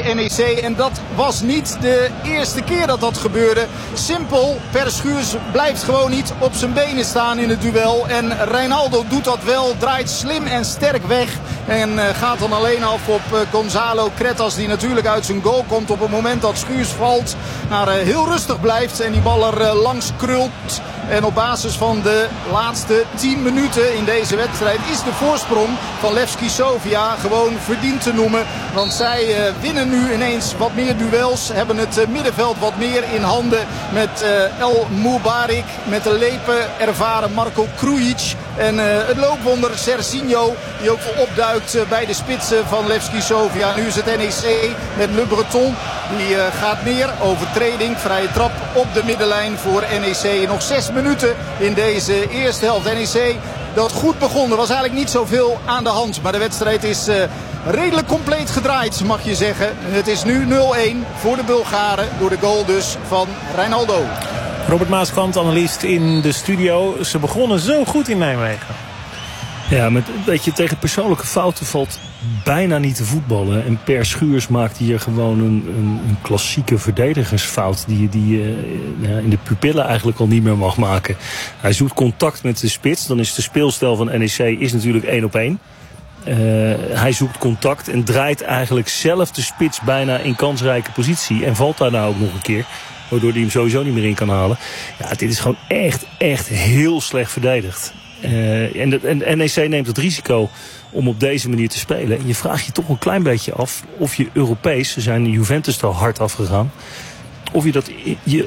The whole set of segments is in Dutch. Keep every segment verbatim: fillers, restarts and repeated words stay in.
bij N E C. En dat was niet de eerste keer dat dat gebeurde. Simpel, Per Schuurs blijft gewoon niet op zijn benen staan in het duel. En Reinaldo doet dat wel, draait slim en sterk weg. En uh, gaat dan alleen af op uh, Gonzalo Cretas, die natuurlijk uit zijn goal komt op het moment dat Schuurs valt. Maar uh, heel rustig blijft en die bal er uh, langs krult. En op basis van de laatste tien minuten in deze wedstrijd is de voorsprong van Levski Sofia gewoon verdiend te noemen. Want zij uh, winnen nu ineens wat meer duels. Hebben het uh, middenveld wat meer in handen met uh, El Moubarik. Met de lepen ervaren Marco Krujic. En uh, het loopwonder Serginho die ook opduikt uh, bij de spitsen van Levski Sofia. Nu is het N E C met Le Breton. Die uh, gaat neer. Overtreding, vrije trap op de middenlijn voor N E C. Nog zes minuten in deze eerste helft. N E C dat goed begon. Er was eigenlijk niet zoveel aan de hand. Maar de wedstrijd is uh, redelijk compleet gedraaid, mag je zeggen. Het is nu nul-een voor de Bulgaren. Door de goal dus van Reinaldo. Robert Maaskant, analist in de studio. Ze begonnen zo goed in Nijmegen. Ja, met, weet je, tegen persoonlijke fouten valt bijna niet te voetballen. En Per Schuurs maakt hier gewoon een, een, een klassieke verdedigersfout die je die, uh, in de pupillen eigenlijk al niet meer mag maken. Hij zoekt contact met de spits. Dan is de speelstijl van N E C is natuurlijk één op één. Uh, hij zoekt contact en draait eigenlijk zelf de spits bijna in kansrijke positie. En valt daar nou ook nog een keer. Waardoor hij hem sowieso niet meer in kan halen. Ja, dit is gewoon echt, echt heel slecht verdedigd. Uh, en, de, en N E C neemt het risico om op deze manier te spelen. En je vraagt je toch een klein beetje af of je Europees, ze zijn Juventus er al hard afgegaan, of je dat je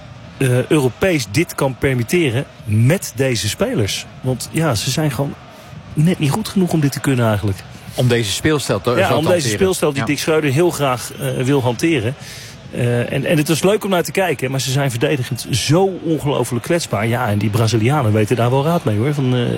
uh, Europees dit kan permitteren met deze spelers. Want ja, ze zijn gewoon net niet goed genoeg om dit te kunnen eigenlijk. Om deze speelstijl te, ja, te om deze speelstijl die ja. Dick Schreuder heel graag uh, wil hanteren. Uh, en, en het is leuk om naar te kijken, maar ze zijn verdedigend zo ongelooflijk kwetsbaar. Ja, en die Brazilianen weten daar wel raad mee hoor. Van, uh,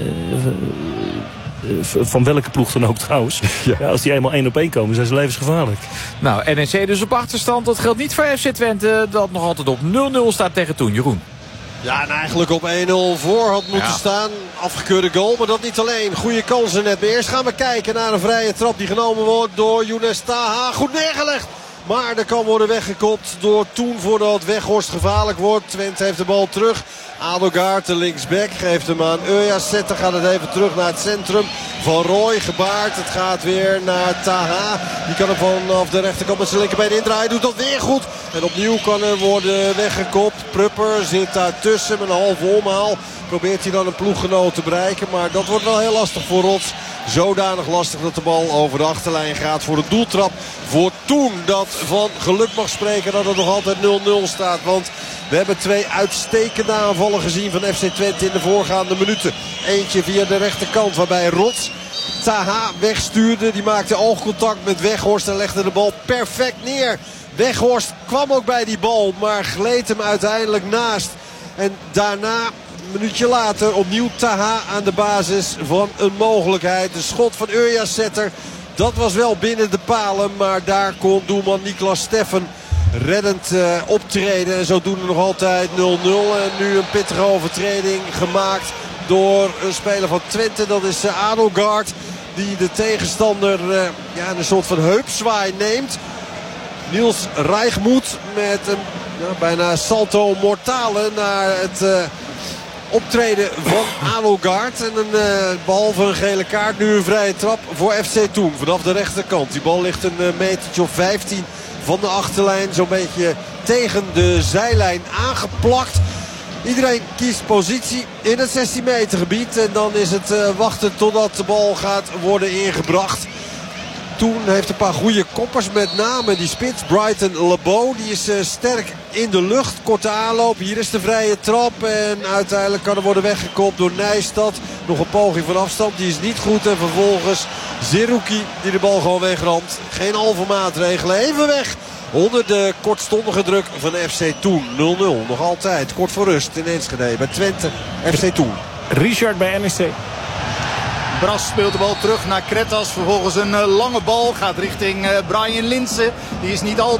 uh, van welke ploeg dan ook trouwens. Ja. Ja, als die eenmaal één op één komen, zijn ze levensgevaarlijk. Nou, N E C dus op achterstand. Dat geldt niet voor F C Twente, dat nog altijd op nul-nul staat tegen Toen. Jeroen. Ja, en eigenlijk op één-nul voor had moeten ja. staan. Afgekeurde goal, maar dat niet alleen. Goede kansen net. Maar eerst gaan we kijken naar een vrije trap die genomen wordt door Younes Taha. Goed neergelegd. Maar er kan worden weggekopt door Toen voordat Weghorst gevaarlijk wordt. Twente heeft de bal terug. Adelgaard, de linksback, geeft hem aan Ujasette. Gaat het even terug naar het centrum. Van Rooij gebaard. Het gaat weer naar Taha. Die kan hem vanaf de rechterkant met zijn linkerbeen indraaien. Doet dat weer goed. En opnieuw kan er worden weggekopt. Prupper zit daar tussen met een halve omhaal. Probeert hij dan een ploeggenoot te bereiken. Maar dat wordt wel heel lastig voor Rots. Zodanig lastig dat de bal over de achterlijn gaat voor de doeltrap. Voor Toen dat van geluk mag spreken dat het nog altijd nul-nul staat. Want we hebben twee uitstekende aanvallen gezien van F C Twente in de voorgaande minuten. Eentje via de rechterkant waarbij Rots Taha wegstuurde. Die maakte oogcontact met Weghorst en legde de bal perfect neer. Weghorst kwam ook bij die bal, maar gleed hem uiteindelijk naast. En daarna, een minuutje later, opnieuw Taha aan de basis van een mogelijkheid. De schot van Ujasette. Dat was wel binnen de palen, maar daar kon doelman Niklas Steffen reddend uh, optreden. En zodoende nog altijd nul-nul. En nu een pittige overtreding gemaakt door een speler van Twente. Dat is uh, Adelgaard, die de tegenstander uh, ja, een soort van heupzwaai neemt. Niels Rijgmoed met een ja, bijna salto mortale naar het uh, optreden van Adelgaard. En een, uh, behalve een gele kaart nu een vrije trap voor F C Toen vanaf de rechterkant. Die bal ligt een uh, metertje of vijftien van de achterlijn. Zo'n beetje tegen de zijlijn aangeplakt. Iedereen kiest positie in het zestien meter gebied. En dan is het uh, wachten totdat de bal gaat worden ingebracht. Toen heeft een paar goede koppers. Met name die spits Brighton Lebeau. Die is uh, sterk in de lucht. Korte aanloop. Hier is de vrije trap. En uiteindelijk kan er worden weggekopt door Nijstad. Nog een poging van afstand. Die is niet goed. En vervolgens Zerouki die de bal gewoon wegramt. Geen halve maatregelen. Even weg. Onder de kortstondige druk van F C Toen. nul-nul. Nog altijd. Kort voor rust in Enschede. Bij Twente. F C Toen. Richard bij N E C. Bras speelt de bal terug naar Cretas. Vervolgens een uh, lange bal. Gaat richting uh, Brian Linssen. Die is niet al te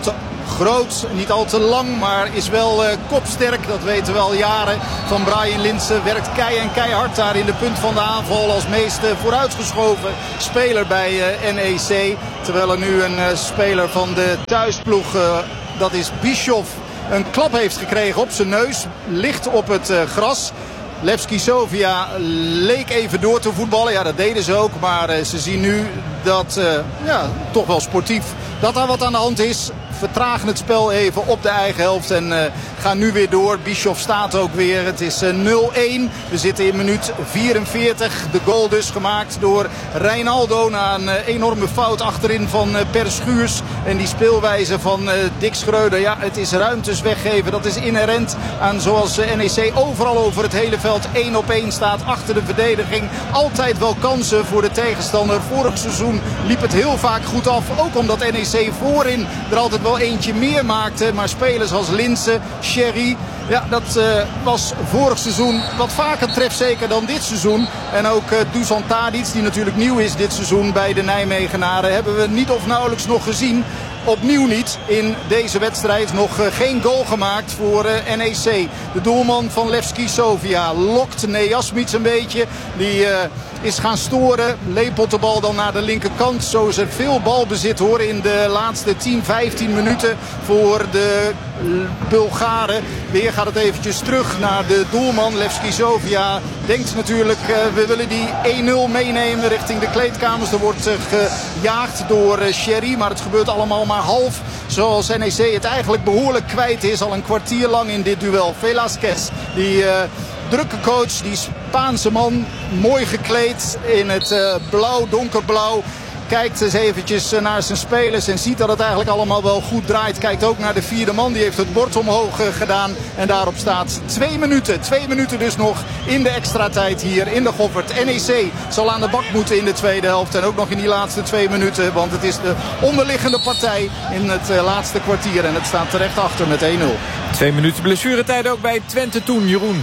groot, niet al te lang, maar is wel uh, kopsterk. Dat weten we al jaren van Brian Linssen. Werkt kei en keihard daar in de punt van de aanval als meest uh, vooruitgeschoven speler bij uh, N E C. Terwijl er nu een uh, speler van de thuisploeg, uh, dat is Bischoff, een klap heeft gekregen op zijn neus. Ligt op het uh, gras. Levski Sofia leek even door te voetballen. Ja, dat deden ze ook. Maar uh, ze zien nu dat, uh, ja, toch wel sportief, dat daar wat aan de hand is. Vertragen het spel even op de eigen helft en uh, gaan nu weer door. Bischoff staat ook weer. Het is uh, nul-een. We zitten in minuut vierenveertig. De goal dus gemaakt door Reinaldo na een uh, enorme fout achterin van uh, Per Schuurs. En die speelwijze van uh, Dick Schreuder. Ja, het is ruimtes weggeven. Dat is inherent aan zoals uh, N E C overal over het hele veld één op één staat achter de verdediging. Altijd wel kansen voor de tegenstander. Vorig seizoen liep het heel vaak goed af. Ook omdat N E C voorin er altijd wel eentje meer maakte. Maar spelers als Linssen, Sherry, ja, dat uh, was vorig seizoen wat vaker trefzeker dan dit seizoen. En ook uh, Dusan Tadic, die natuurlijk nieuw is dit seizoen bij de Nijmegenaren, hebben we niet of nauwelijks nog gezien. Opnieuw niet in deze wedstrijd. Nog uh, geen goal gemaakt voor uh, N E C. De doelman van Levski Sofia lokt Nejasmic een beetje. Die uh, is gaan storen. Lepelt de bal dan naar de linkerkant. Zo is er veel balbezit hoor in de laatste tien, vijftien minuten voor de Bulgaren. Weer gaat het eventjes terug naar de doelman. Levski Sofia denkt natuurlijk, uh, we willen die één nul meenemen richting de kleedkamers. Er wordt uh, gejaagd door uh, Sherry, maar het gebeurt allemaal maar half. Zoals N E C het eigenlijk behoorlijk kwijt is. Al een kwartier lang in dit duel. Velasquez, die uh, drukke coach, die Spaanse man, mooi gekleed in het uh, blauw, donkerblauw. Kijkt eens eventjes naar zijn spelers en ziet dat het eigenlijk allemaal wel goed draait. Kijkt ook naar de vierde man, die heeft het bord omhoog gedaan. En daarop staat twee minuten. Twee minuten dus nog in de extra tijd hier in de Goffert. N E C zal aan de bak moeten in de tweede helft. En ook nog in die laatste twee minuten. Want het is de onderliggende partij in het uh, laatste kwartier. En het staat terecht achter met één nul. Twee minuten blessuretijd ook bij Twente toen, Jeroen.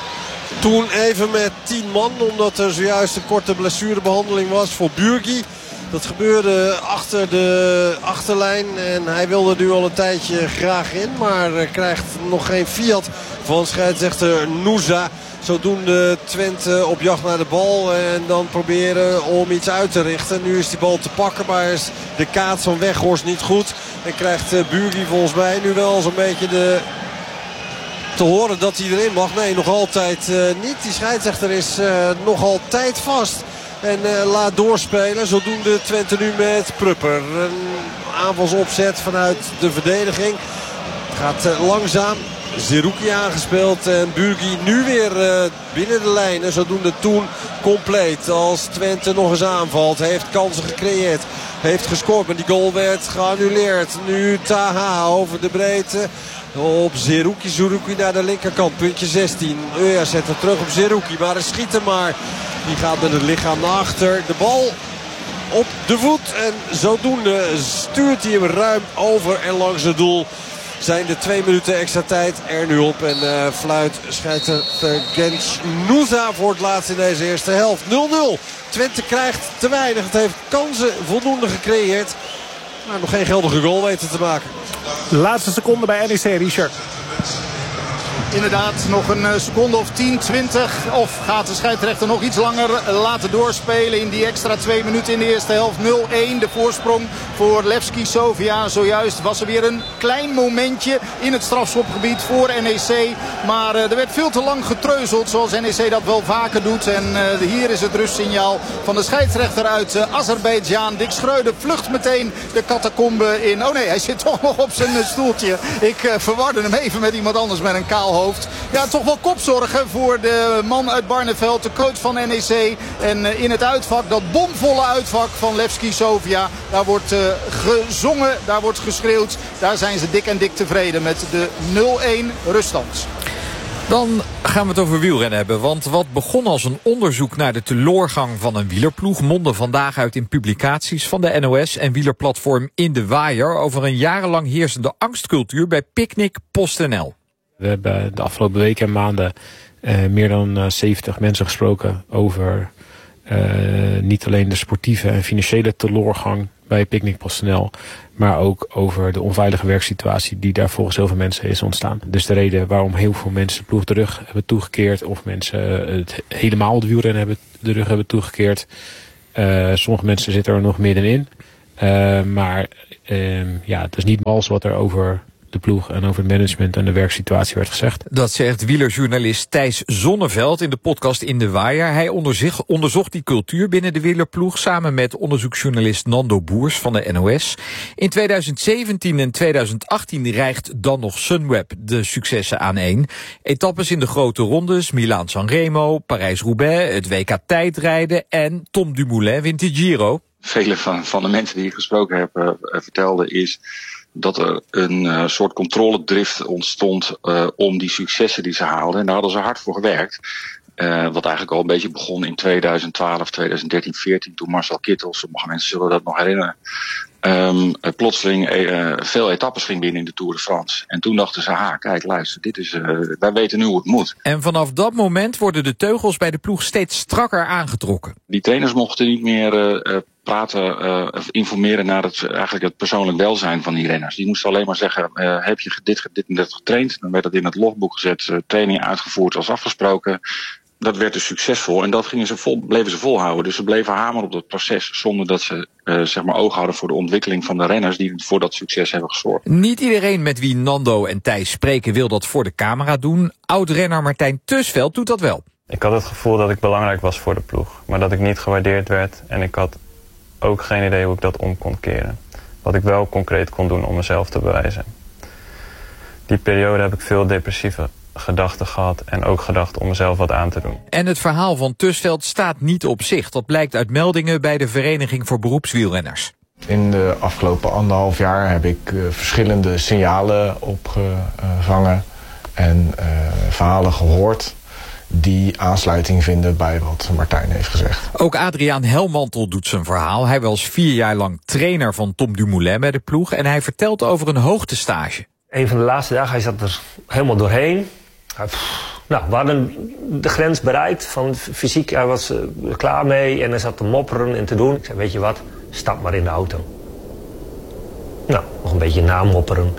Toen even met tien man, omdat er zojuist een korte blessurebehandeling was voor Burgi. Dat gebeurde achter de achterlijn en hij wilde nu al een tijdje graag in. Maar krijgt nog geen fiat van scheidsrechter Nouza. Zodoende Twente op jacht naar de bal en dan proberen om iets uit te richten. Nu is die bal te pakken, maar is de kaats van Weghorst niet goed. En krijgt Burgi volgens mij nu wel zo'n beetje de... te horen dat hij erin mag. Nee, nog altijd uh, niet. Die scheidsrechter is uh, nog altijd vast. En uh, laat doorspelen. Zodoende Twente nu met Prupper. Een aanvalsopzet vanuit de verdediging. Gaat uh, langzaam. Zerouki aangespeeld. En Burgi nu weer uh, binnen de lijnen. Zodoende toen compleet. Als Twente nog eens aanvalt. Heeft kansen gecreëerd. Heeft gescoord. Maar die goal werd geannuleerd. Nu Taha over de breedte. Op Zerouki. Zerouki naar de linkerkant. Puntje zestien. Uja zet het terug op Zerouki. Maar hij schiet hem maar. Die gaat met het lichaam naar achter. De bal op de voet. En zodoende stuurt hij hem ruim over en langs het doel. Zijn de twee minuten extra tijd er nu op. En uh, fluit scheidsrechter Genç Nouza voor het laatst in deze eerste helft. nul nul. Twente krijgt te weinig. Het heeft kansen voldoende gecreëerd. Maar nog geen geldige goal weten te maken. De laatste seconde bij N E C, Richard. Inderdaad, nog een seconde of tien, twintig. Of gaat de scheidsrechter nog iets langer laten doorspelen in die extra twee minuten in de eerste helft. nul één de voorsprong voor Levski Sofia. Zojuist was er weer een klein momentje in het strafschopgebied voor N E C. Maar uh, er werd veel te lang getreuzeld zoals N E C dat wel vaker doet. En uh, hier is het rustsignaal van de scheidsrechter uit uh, Azerbeidzjan. Dick Schreuder vlucht meteen de catacombe in. Oh nee, hij zit toch nog op zijn uh, stoeltje. Ik uh, verwarde hem even met iemand anders met een kaal hoofd. Ja, toch wel kopzorgen voor de man uit Barneveld, de coach van N E C. En in het uitvak, dat bomvolle uitvak van Levski Sofia, daar wordt uh, gezongen, daar wordt geschreeuwd. Daar zijn ze dik en dik tevreden met de nul één ruststand. Dan gaan we het over wielrennen hebben. Want wat begon als een onderzoek naar de teloorgang van een wielerploeg mondde vandaag uit in publicaties van de N O S en wielerplatform In de Waaier over een jarenlang heersende angstcultuur bij Picnic PostNL. We hebben de afgelopen weken en maanden uh, meer dan uh, zeventig mensen gesproken over uh, niet alleen de sportieve en financiële teloorgang bij Picnic PostNL. Maar ook over de onveilige werksituatie die daar volgens heel veel mensen is ontstaan. Dus de reden waarom heel veel mensen de ploeg de rug hebben toegekeerd. Of mensen het helemaal het wielrennen hebben, de rug hebben toegekeerd. Uh, sommige mensen zitten er nog middenin. Uh, maar uh, ja, het is niet mals wat er over de ploeg en over het management en de werksituatie werd gezegd. Dat zegt wielerjournalist Thijs Zonneveld in de podcast In de Waaier. Hij onderzocht, onderzocht die cultuur binnen de wielerploeg samen met onderzoeksjournalist Nando Boers van de N O S. In tweeduizend zeventien en tweeduizend achttien rijgt dan nog Sunweb de successen aan één. Etappes in de grote rondes, Milaan-San Remo, Parijs-Roubaix, het W K tijdrijden en Tom Dumoulin wint de Giro. Vele van, van de mensen die ik gesproken heb uh, vertelden is dat er een uh, soort controledrift ontstond uh, om die successen die ze haalden. En daar hadden ze hard voor gewerkt. Uh, wat eigenlijk al een beetje begon in tweeduizend twaalf, tweeduizend dertien, veertien, toen Marcel Kittel, sommige mensen zullen dat nog herinneren, um, uh, plotseling uh, veel etappes ging winnen in de Tour de France. En toen dachten ze, ha, kijk, luister, dit is, uh, wij weten nu hoe het moet. En vanaf dat moment worden de teugels bij de ploeg steeds strakker aangetrokken. Die trainers mochten niet meer uh, uh, praten, uh, informeren naar het, eigenlijk het persoonlijk welzijn van die renners. Die moesten alleen maar zeggen, uh, heb je dit, dit en dit getraind? Dan werd dat in het logboek gezet, uh, training uitgevoerd als afgesproken. Dat werd dus succesvol en dat gingen ze vol, bleven ze volhouden. Dus ze bleven hameren op dat proces zonder dat ze uh, zeg maar oog hadden voor de ontwikkeling van de renners die voor dat succes hebben gezorgd. Niet iedereen met wie Nando en Thijs spreken wil dat voor de camera doen. Oud-renner Martijn Tusveld doet dat wel. Ik had het gevoel dat ik belangrijk was voor de ploeg, maar dat ik niet gewaardeerd werd en ik had ook geen idee hoe ik dat om kon keren. Wat ik wel concreet kon doen om mezelf te bewijzen. Die periode heb ik veel depressieve gedachten gehad en ook gedacht om mezelf wat aan te doen. En het verhaal van Tusveld staat niet op zich. Dat blijkt uit meldingen bij de Vereniging voor Beroepswielrenners. In de afgelopen anderhalf jaar heb ik uh, verschillende signalen opgevangen en uh, verhalen gehoord die aansluiting vinden bij wat Martijn heeft gezegd. Ook Adriaan Helmantel doet zijn verhaal. Hij was vier jaar lang trainer van Tom Dumoulin bij de ploeg en hij vertelt over een hoogtestage. Een van de laatste dagen, hij zat er helemaal doorheen. Hij, pff, nou, we hadden de grens bereikt van fysiek. Hij was er klaar mee en hij zat te mopperen en te doen. Ik zei, weet je wat, stap maar in de auto. Nou, nog een beetje namopperen.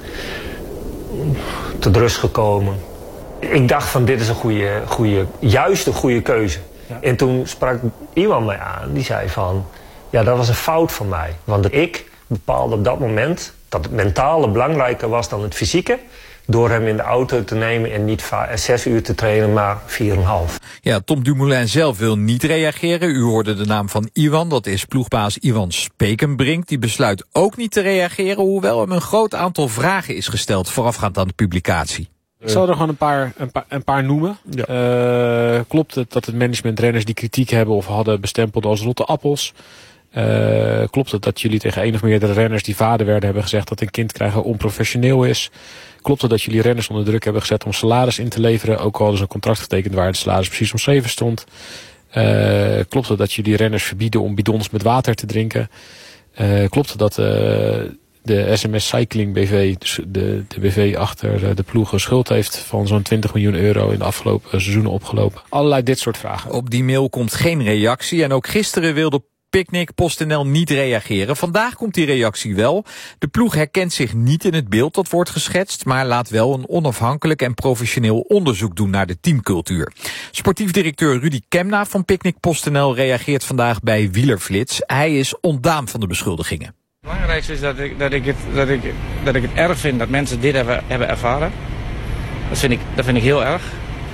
Tot rust gekomen. Ik dacht van, dit is een goede, goede juist een goede keuze. Ja. En toen sprak iemand mij aan, die zei van, ja, dat was een fout van mij. Want ik bepaalde op dat moment dat het mentale belangrijker was dan het fysieke, door hem in de auto te nemen en niet zes uur te trainen, maar vier en een half. Ja, Tom Dumoulin zelf wil niet reageren. U hoorde de naam van Iwan, dat is ploegbaas Iwan Spekenbrink. Die besluit ook niet te reageren, hoewel hem een groot aantal vragen is gesteld voorafgaand aan de publicatie. Ik zal er gewoon een paar, een paar, een paar noemen. Ja. Uh, klopt het dat het management renners die kritiek hebben of hadden bestempeld als rotte appels? Uh, klopt het dat jullie tegen één of meerdere renners die vader werden hebben gezegd dat een kind krijgen onprofessioneel is? Klopt het dat jullie renners onder druk hebben gezet om salaris in te leveren, ook al hadden ze een contract getekend waar het salaris precies omschreven stond? Uh, klopt het dat jullie renners verbieden om bidons met water te drinken? Uh, klopt het dat uh, de S M S Cycling B V, dus de, de B V achter de ploeg, een schuld heeft van zo'n twintig miljoen euro in de afgelopen seizoenen opgelopen? Allerlei dit soort vragen. Op die mail komt geen reactie en ook gisteren wilde Picnic PostNL niet reageren. Vandaag komt die reactie wel. De ploeg herkent zich niet in het beeld dat wordt geschetst, maar laat wel een onafhankelijk en professioneel onderzoek doen naar de teamcultuur. Sportief directeur Rudy Kemna van Picnic PostNL reageert vandaag bij Wielerflits. Hij is ontdaan van de beschuldigingen. Het belangrijkste is dat ik, dat ik, het, dat ik, dat ik het erg vind dat mensen dit hebben, hebben ervaren. Dat vind, ik, dat vind ik heel erg.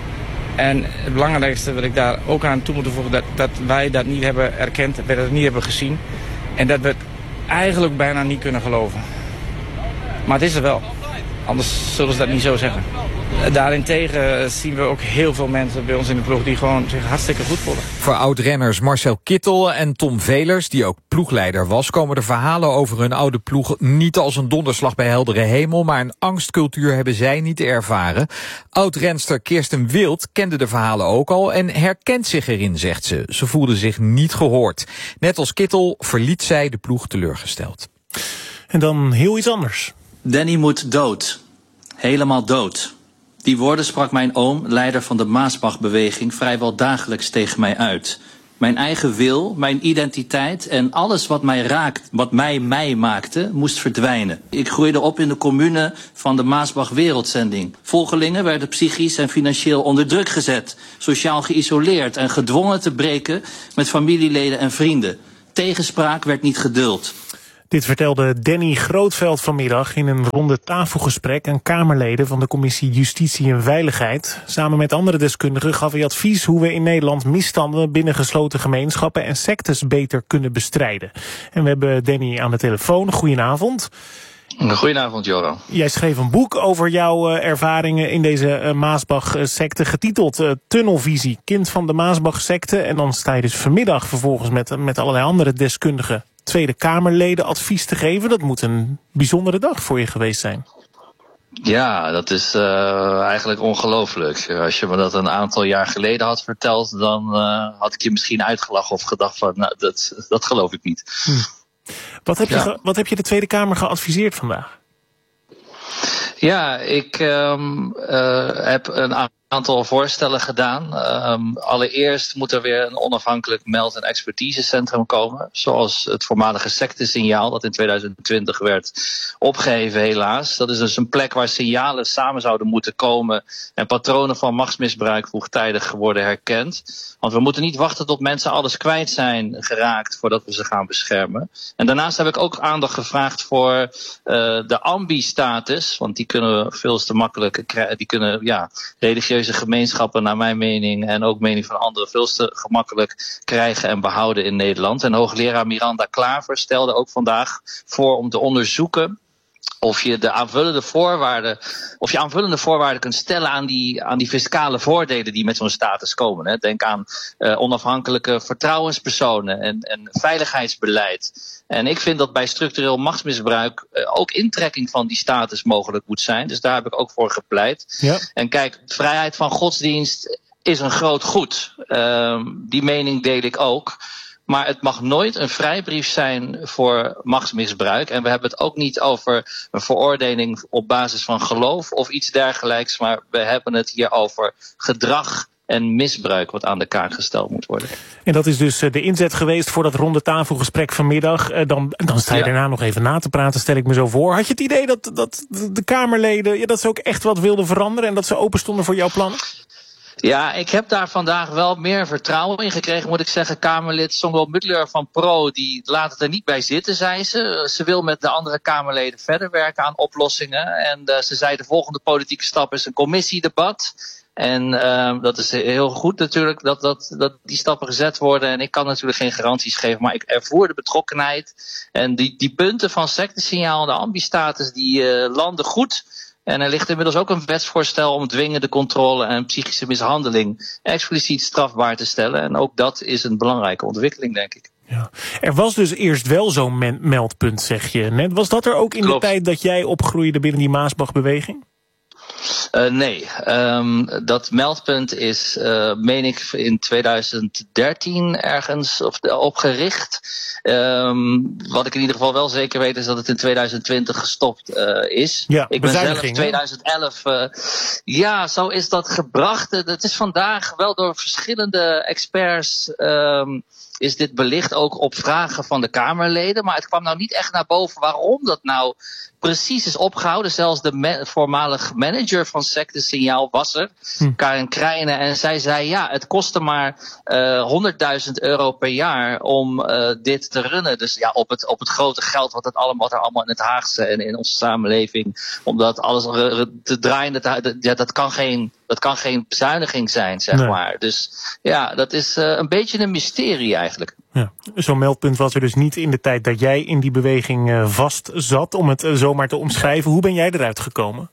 En het belangrijkste wat ik daar ook aan toe moet voegen, dat, dat wij dat niet hebben erkend, dat we dat niet hebben gezien. En dat we het eigenlijk bijna niet kunnen geloven. Maar het is er wel. Anders zullen ze dat niet zo zeggen. Daarentegen zien we ook heel veel mensen bij ons in de ploeg die gewoon zich hartstikke goed voelen. Voor oud-renners Marcel Kittel en Tom Velers, die ook ploegleider was, komen de verhalen over hun oude ploeg niet als een donderslag bij heldere hemel, maar een angstcultuur hebben zij niet ervaren. Oud-renster Kirsten Wild kende de verhalen ook al en herkent zich erin, zegt ze. Ze voelde zich niet gehoord. Net als Kittel verliet zij de ploeg teleurgesteld. En dan heel iets anders. Danny moet dood. Helemaal dood. Die woorden sprak mijn oom, leider van de Maasbach-beweging, vrijwel dagelijks tegen mij uit. Mijn eigen wil, mijn identiteit en alles wat mij raakt, wat mij mij maakte, moest verdwijnen. Ik groeide op in de commune van de Maasbach Wereldzending. Volgelingen werden psychisch en financieel onder druk gezet, sociaal geïsoleerd en gedwongen te breken met familieleden en vrienden. Tegenspraak werd niet geduld. Dit vertelde Danny Grootveld vanmiddag in een ronde tafelgesprek aan Kamerleden van de Commissie Justitie en Veiligheid. Samen met andere deskundigen gaf hij advies hoe we in Nederland misstanden binnen gesloten gemeenschappen en sectes beter kunnen bestrijden. En we hebben Danny aan de telefoon. Goedenavond. Goedenavond, Joran. Jij schreef een boek over jouw uh, ervaringen in deze uh, Maasbach-secte, getiteld uh, Tunnelvisie, kind van de Maasbach-secte. En dan sta je dus vanmiddag vervolgens met, met allerlei andere deskundigen Tweede Kamerleden advies te geven. Dat moet een bijzondere dag voor je geweest zijn. Ja, dat is uh, eigenlijk ongelooflijk. Als je me dat een aantal jaar geleden had verteld, dan uh, had ik je misschien uitgelachen of gedacht van, nou, dat, dat geloof ik niet. Hm. Wat heb, ja. je ge, wat heb je de Tweede Kamer geadviseerd vandaag? Ja, ik um, uh, heb een aantal voorstellen gedaan. Um, allereerst moet er weer een onafhankelijk meld- en expertisecentrum komen. Zoals het voormalige sectesignaal dat in tweeduizend twintig werd opgeheven helaas. Dat is dus een plek waar signalen samen zouden moeten komen en patronen van machtsmisbruik vroegtijdig worden herkend. Want we moeten niet wachten tot mensen alles kwijt zijn geraakt voordat we ze gaan beschermen. En daarnaast heb ik ook aandacht gevraagd voor uh, de ambi-status. Want die kunnen veel te makkelijk, die kunnen ja, religieuze gemeenschappen naar mijn mening en ook mening van anderen veel te gemakkelijk krijgen en behouden in Nederland. En hoogleraar Miranda Klaver stelde ook vandaag voor om te onderzoeken of je de aanvullende voorwaarden, of je aanvullende voorwaarden kunt stellen aan die, aan die fiscale voordelen die met zo'n status komen. Hè. Denk aan uh, onafhankelijke vertrouwenspersonen en, en veiligheidsbeleid. En ik vind dat bij structureel machtsmisbruik uh, ook intrekking van die status mogelijk moet zijn. Dus daar heb ik ook voor gepleit. Ja. En kijk, vrijheid van godsdienst is een groot goed. Uh, die mening deel ik ook. Maar het mag nooit een vrijbrief zijn voor machtsmisbruik. En we hebben het ook niet over een veroordeling op basis van geloof of iets dergelijks. Maar we hebben het hier over gedrag en misbruik wat aan de kaak gesteld moet worden. En dat is dus de inzet geweest voor dat ronde tafelgesprek vanmiddag. Dan, dan sta je ja. daarna nog even na te praten, stel ik me zo voor. Had je het idee dat, dat de Kamerleden ja, dat ze ook echt wat wilden veranderen en dat ze open stonden voor jouw plannen? Ja, ik heb daar vandaag wel meer vertrouwen in gekregen, moet ik zeggen. Kamerlid Songwol Müller van Pro, die laat het er niet bij zitten, zei ze. Ze wil met de andere Kamerleden verder werken aan oplossingen. En uh, ze zei de volgende politieke stap is een commissiedebat. En uh, dat is heel goed natuurlijk dat, dat, dat die stappen gezet worden. En ik kan natuurlijk geen garanties geven, maar ik ervoer de betrokkenheid. En die, die punten van sectesignaal en de ambi-status, die uh, landen goed. En er ligt inmiddels ook een wetsvoorstel om dwingende controle en psychische mishandeling expliciet strafbaar te stellen. En ook dat is een belangrijke ontwikkeling, denk ik. Ja. Er was dus eerst wel zo'n meldpunt, zeg je net. Was dat er ook in Klopt. de tijd dat jij opgroeide binnen die Maasbach-beweging? Uh, nee, um, dat meldpunt is, uh, meen ik, in tweeduizend dertien ergens of, uh, opgericht. Um, wat ik in ieder geval wel zeker weet is dat het in tweeduizend twintig gestopt uh, is. Ja, ik ben zelf in tweeduizend elf, uh, ja, zo is dat gebracht. Het is vandaag wel door verschillende experts Um, is dit belicht ook op vragen van de Kamerleden. Maar het kwam nou niet echt naar boven waarom dat nou precies is opgehouden. Zelfs de me- voormalig manager van sectesignaal was er, hm. Karin Krijnen. En zij zei, ja, het kostte maar uh, honderdduizend euro per jaar om uh, dit te runnen. Dus ja, op het, op het grote geld wat, het allemaal, wat er allemaal in het Haagse en in onze samenleving, om dat alles te draaien, dat, ja, dat kan geen... Dat kan geen bezuiniging zijn, zeg nee. maar. Dus ja, dat is uh, een beetje een mysterie eigenlijk. Ja, zo'n meldpunt was er dus niet in de tijd dat jij in die beweging uh, vast zat, om het uh, zomaar te omschrijven. Hoe ben jij eruit gekomen?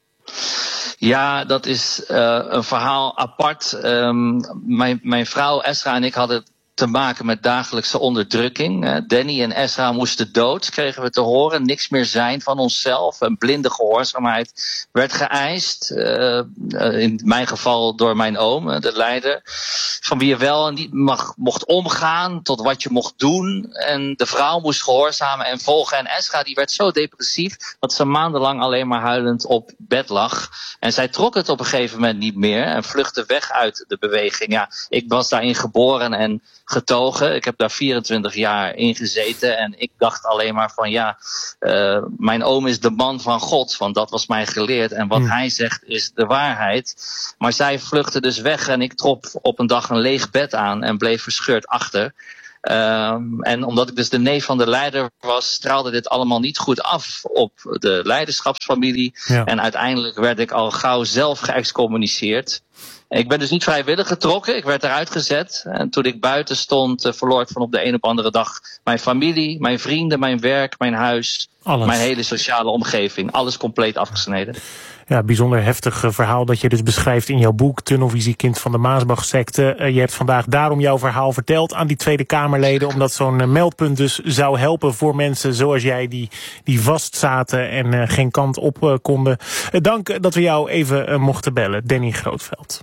Ja, dat is uh, een verhaal apart. Um, mijn, mijn vrouw Esra en ik hadden te maken met dagelijkse onderdrukking. Danny en Esra moesten dood, kregen we te horen. Niks meer zijn van onszelf. Een blinde gehoorzaamheid werd geëist. Uh, in mijn geval door mijn oom, de leider. Van wie je wel en niet mag, mocht omgaan, tot wat je mocht doen. En de vrouw moest gehoorzamen en volgen. En Esra die werd zo depressief dat ze maandenlang alleen maar huilend op bed lag. En zij trok het op een gegeven moment niet meer en vluchtte weg uit de beweging. Ja, ik was daarin geboren en getogen. Ik heb daar vierentwintig jaar in gezeten en ik dacht alleen maar van ja, uh, mijn oom is de man van God, want dat was mij geleerd en wat hmm. hij zegt is de waarheid. Maar zij vluchtte dus weg en ik trof op een dag een leeg bed aan en bleef verscheurd achter. Um, en omdat ik dus de neef van de leider was, straalde dit allemaal niet goed af op de leiderschapsfamilie. Ja. En uiteindelijk werd ik al gauw zelf geëxcommuniceerd. Ik ben dus niet vrijwillig getrokken, ik werd eruit gezet. En toen ik buiten stond, uh, verloor ik van op de een op andere dag mijn familie, mijn vrienden, mijn werk, mijn huis, alles. Mijn hele sociale omgeving. Alles compleet afgesneden. Ja, bijzonder heftig verhaal dat je dus beschrijft in jouw boek Tunnelvisie, Kind van de Maasbach-secte. Uh, je hebt vandaag daarom jouw verhaal verteld aan die Tweede Kamerleden, omdat zo'n uh, meldpunt dus zou helpen voor mensen zoals jij die, die vastzaten en uh, geen kant op uh, konden. Uh, dank dat we jou even uh, mochten bellen, Danny Grootveld.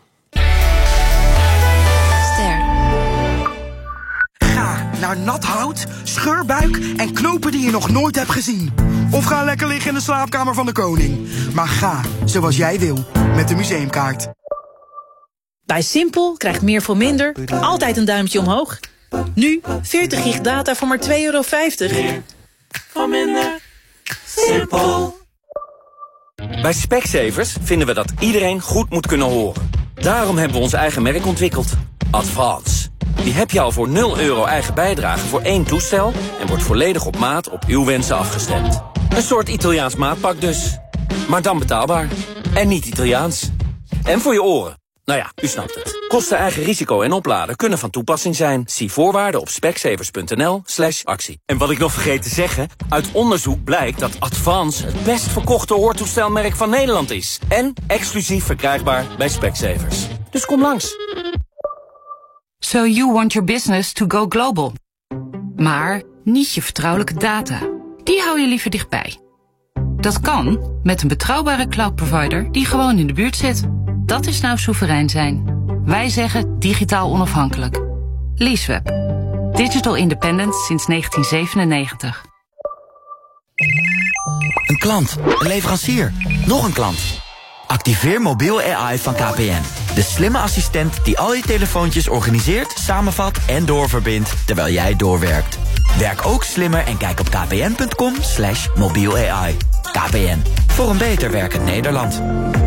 Ga naar nat hout, scheurbuik en knopen die je nog nooit hebt gezien. Of ga lekker liggen in de slaapkamer van de koning. Maar ga zoals jij wil, met de museumkaart. Bij Simpel krijgt meer voor minder altijd een duimpje omhoog. Nu veertig gig data voor maar twee euro vijftig. Meer voor minder. Simpel. Bij Specsavers vinden we dat iedereen goed moet kunnen horen. Daarom hebben we ons eigen merk ontwikkeld. Advance. Die heb je al voor nul euro eigen bijdrage voor één toestel en wordt volledig op maat op uw wensen afgestemd. Een soort Italiaans maatpak dus. Maar dan betaalbaar. En niet Italiaans. En voor je oren. Nou ja, u snapt het. Kosten, eigen risico en opladen kunnen van toepassing zijn. Zie voorwaarden op specsavers.nl slash actie. En wat ik nog vergeet te zeggen, uit onderzoek blijkt dat Advance het best verkochte hoortoestelmerk van Nederland is. En exclusief verkrijgbaar bij Specsavers. Dus kom langs. So you want your business to go global. Maar niet je vertrouwelijke data. Die hou je liever dichtbij. Dat kan met een betrouwbare cloud provider die gewoon in de buurt zit. Dat is nou soeverein zijn. Wij zeggen digitaal onafhankelijk. Leaseweb. Digital independent sinds negentien zevenennegentig. Een klant, een leverancier, nog een klant. Activeer mobiel A I van K P N. De slimme assistent die al je telefoontjes organiseert, samenvat en doorverbindt terwijl jij doorwerkt. Werk ook slimmer en kijk op kpn.com slash mobiel A I. K P N, voor een beter werkend Nederland.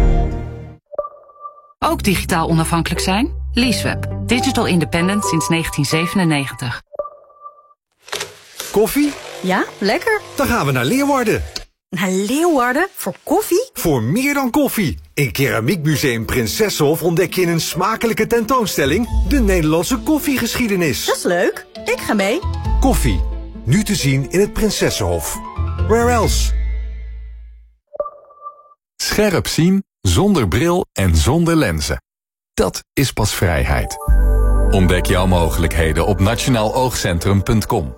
Ook digitaal onafhankelijk zijn? Leaseweb. Digital independent sinds negentien zevenennegentig. Koffie? Ja, lekker. Dan gaan we naar Leeuwarden. Naar Leeuwarden? Voor koffie? Voor meer dan koffie. In Keramiekmuseum Prinsessenhof ontdek je in een smakelijke tentoonstelling de Nederlandse koffiegeschiedenis. Dat is leuk. Ik ga mee. Koffie. Nu te zien in het Prinsessenhof. Where else? Scherp zien, zonder bril en zonder lenzen. Dat is pas vrijheid. Ontdek jouw mogelijkheden op nationaal oogcentrum punt com.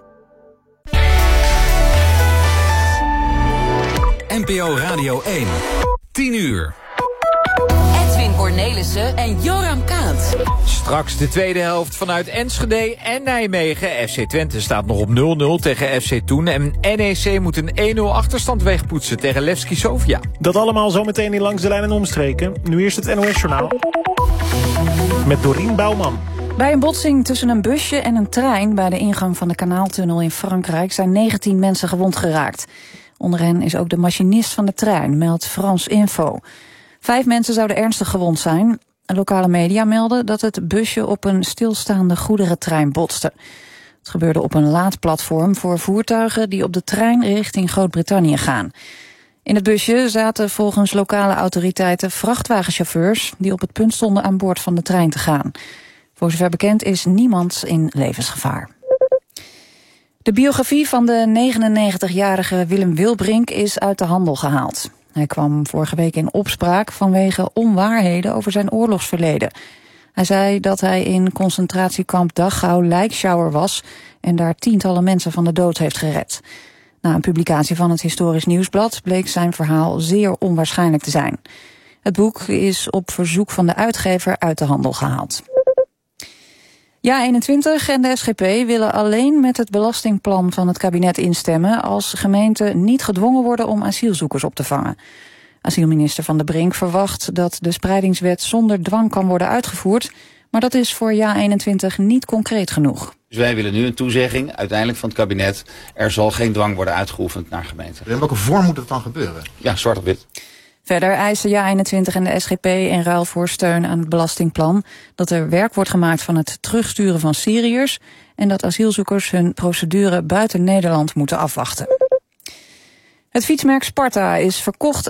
N P O Radio één. tien uur. Edwin Cornelissen en Joram Kaat. Straks de tweede helft vanuit Enschede en Nijmegen. F C Twente staat nog op nul nul tegen F C Thun. En N E C moet een één nul achterstand wegpoetsen tegen Levski Sofia. Dat allemaal zometeen in Langs de Lijn en Omstreken. Nu eerst het N O S-journaal. Met Dorien Bouwman. Bij een botsing tussen een busje en een trein bij de ingang van de Kanaaltunnel in Frankrijk zijn negentien mensen gewond geraakt. Onder hen is ook de machinist van de trein, meldt France Info. Vijf mensen zouden ernstig gewond zijn. Lokale media melden dat het busje op een stilstaande goederentrein botste. Het gebeurde op een laadplatform voor voertuigen die op de trein richting Groot-Brittannië gaan. In het busje zaten volgens lokale autoriteiten vrachtwagenchauffeurs die op het punt stonden aan boord van de trein te gaan. Voor zover bekend is niemand in levensgevaar. De biografie van de negenennegentigjarige Willem Wilbrink is uit de handel gehaald. Hij kwam vorige week in opspraak vanwege onwaarheden over zijn oorlogsverleden. Hij zei dat hij in concentratiekamp Dachau lijkschouwer was en daar tientallen mensen van de dood heeft gered. Na een publicatie van het Historisch Nieuwsblad bleek zijn verhaal zeer onwaarschijnlijk te zijn. Het boek is op verzoek van de uitgever uit de handel gehaald. Ja eenentwintig en de S G P willen alleen met het belastingplan van het kabinet instemmen als gemeenten niet gedwongen worden om asielzoekers op te vangen. Asielminister Van der Brink verwacht dat de spreidingswet zonder dwang kan worden uitgevoerd, Maar dat is voor Ja eenentwintig niet concreet genoeg. Dus wij willen nu een toezegging, uiteindelijk van het kabinet. Er zal geen dwang worden uitgeoefend naar gemeenten. In welke vorm moet dat dan gebeuren? Ja, zwart op wit. Verder eisen Ja eenentwintig en de S G P in ruil voor steun aan het belastingplan dat er werk wordt gemaakt van het terugsturen van Syriërs en dat asielzoekers hun procedure buiten Nederland moeten afwachten. Het fietsmerk Sparta is verkocht